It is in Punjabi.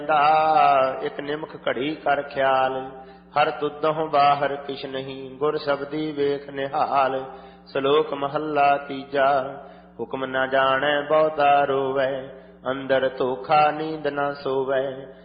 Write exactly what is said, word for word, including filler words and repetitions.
ਇੱਕ ਨਿਮਖ ਘੜੀ ਕਰ ਖਿਆਲ, ਹਰ ਤੁਧਹੁ ਬਾਹਰ ਕਿਛ ਨਹੀਂ, ਗੁਰ ਸਬਦੀ ਵੇਖ ਨਿਹਾਲ। ਸ਼ਲੋਕ ਮਹੱਲਾ ਤੀਜਾ। ਹੁਕਮ ਨ ਜਾਣੈ ਬਹੁਤਾ ਰੋਵੈ, ਅੰਦਰ ਧੋਖਾ ਨੀਂਦ ਨ ਸੋਵੈ।